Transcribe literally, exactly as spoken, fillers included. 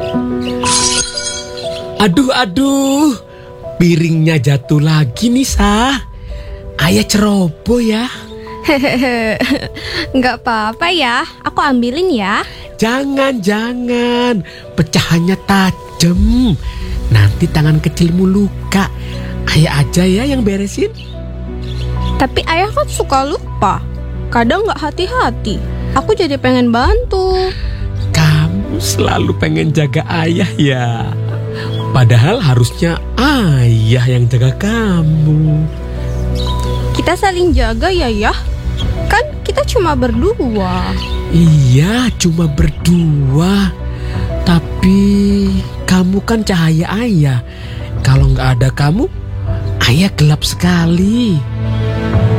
Aduh, aduh, piringnya jatuh lagi nih, Sah. Ayah ceroboh ya. Hehehe, nggak apa-apa ya, aku ambilin ya. Jangan, jangan, pecahannya tajam. Nanti tangan kecilmu luka. Ayah aja ya yang beresin. Tapi ayah kan suka lupa, kadang nggak hati-hati. Aku jadi pengen bantu. Kamu selalu pengen jaga ayah ya. Padahal harusnya ayah yang jaga kamu. Kita saling jaga ya, Yah. Kan kita cuma berdua. Iya, cuma berdua. Tapi kamu kan cahaya ayah. Kalau nggak ada kamu, ayah gelap sekali.